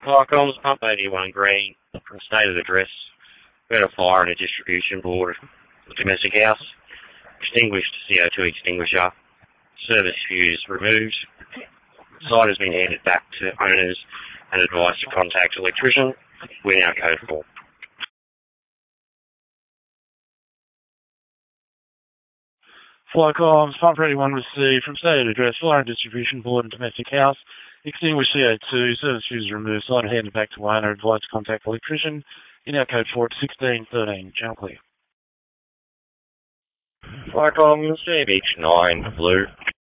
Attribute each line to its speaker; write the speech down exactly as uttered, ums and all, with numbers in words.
Speaker 1: Viacom's pump eighty-one green from stated address. We had a fire in a distribution board of the domestic house. Extinguished C O two extinguisher. Service fuse removed. Site has been handed back to owners and advised to contact electrician. We're now code four.
Speaker 2: Viacom's pump eighty-one received from stated address. Fire in distribution board and domestic house. Extinguished C O two. Service fuse removed. Site handed back to owner. Advised to contact electrician. In our code four at sixteen thirteen. Channel clear.
Speaker 1: Viacom C B H nine blue.